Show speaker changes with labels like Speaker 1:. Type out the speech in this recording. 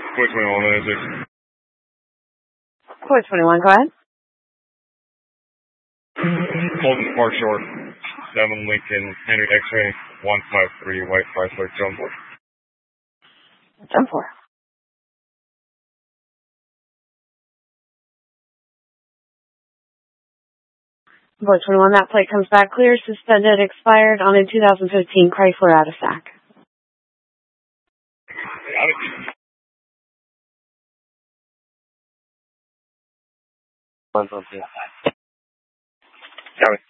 Speaker 1: Quick 21 minutes.
Speaker 2: Core 21, go ahead.
Speaker 1: Holden Park Short, 7 Lincoln, Henry X-ray, 153, White Chrysler, jump 4.
Speaker 2: Jump 4. Core 21, that plate comes back clear, suspended, expired on a 2015 Chrysler Adistack.
Speaker 1: Got it. Got it.